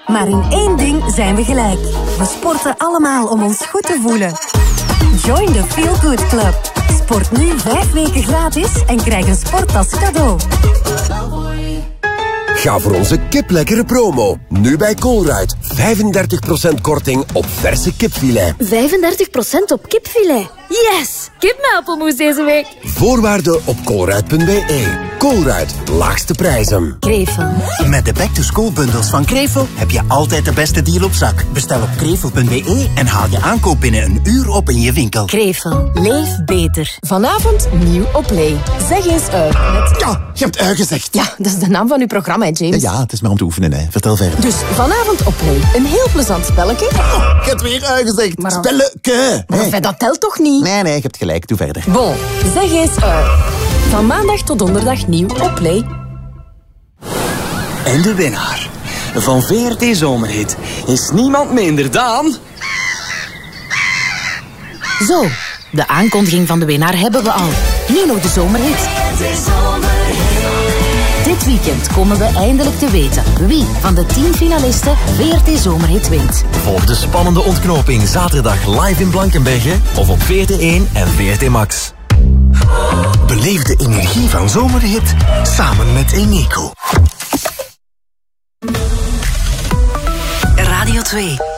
Maar in één ding zijn we gelijk. We sporten allemaal om ons goed te voelen. Join the Feel Good Club. Sport nu 5 weken gratis en krijg een sporttas cadeau. Ga voor onze kiplekkere promo. Nu bij Colruyt. 35% korting op verse kipfilet. 35% op kipfilet. Yes! Kipmelpelmoes deze week. Voorwaarden op colruyt.be. Colruyt. Laagste prijzen. Krevel. Met de back-to-school bundels van Krevel heb je altijd de beste deal op zak. Bestel op krevel.be en haal je aankoop binnen een uur op in je winkel. Krevel. Leef beter. Vanavond nieuw op Play. Zeg eens uit. Ja, je hebt gezegd. Ja, dat is de naam van uw programma, hè, James. Ja, het is maar om te oefenen, hè. Vertel verder. Dus vanavond op Play. Een heel plezant spelletje. Je hebt weer gezegd. Maar- Spelleke. Maar enfin, dat telt toch niet? Nee, je hebt gelijk. Doe verder. Bon, zeg eens uit. Van maandag tot donderdag nieuw op Play. En de winnaar van VRT Zomerhit is niemand minder dan... Zo, de aankondiging van de winnaar hebben we al. Nu nog de zomerhit. Dit weekend komen we eindelijk te weten wie van de 10 finalisten VRT Zomerhit wint. Volg de spannende ontknoping zaterdag live in Blankenberge of op VRT1 en VRT Max. Beleef de energie van Zomerhit samen met Eneco. Radio 2.